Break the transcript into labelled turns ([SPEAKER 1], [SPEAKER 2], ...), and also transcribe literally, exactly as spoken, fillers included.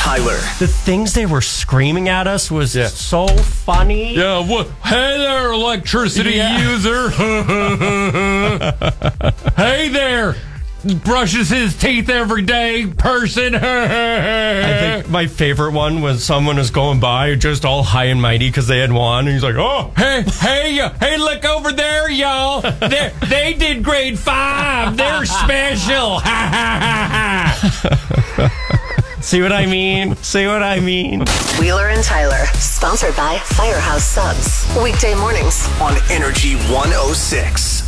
[SPEAKER 1] Tyler.
[SPEAKER 2] The things they were screaming at us was
[SPEAKER 3] Yeah.
[SPEAKER 2] so funny.
[SPEAKER 3] Yeah, what? Hey there, electricity
[SPEAKER 2] Yeah.
[SPEAKER 3] user. Hey there, brushes his teeth every day person.
[SPEAKER 2] I think my favorite one was someone was going by just all high and mighty because they had won. And he's like, oh,
[SPEAKER 3] Hey, hey, uh, hey, look over there, y'all. They they did grade five. They're special.
[SPEAKER 2] see what I mean? See what I mean?
[SPEAKER 4] Wheeler and Tyler, sponsored by Firehouse Subs. Weekday mornings
[SPEAKER 1] On Energy one oh six.